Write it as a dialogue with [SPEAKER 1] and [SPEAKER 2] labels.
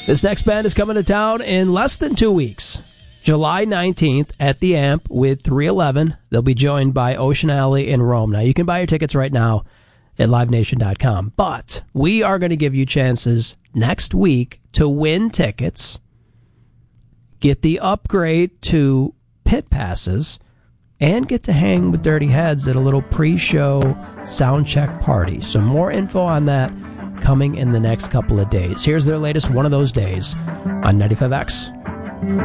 [SPEAKER 1] This next band is coming to town in less than 2 weeks. July 19th at the Amp with 311. They'll be joined by Ocean Alley in Rome. Now, you can buy your tickets right now at livenation.com. But we are going to give you chances next week to win tickets, get the upgrade to pit passes, and get to hang with Dirty Heads at a little pre-show sound check party. So more info on that coming in the next couple of days. Here's their latest One of Those Days on 95X.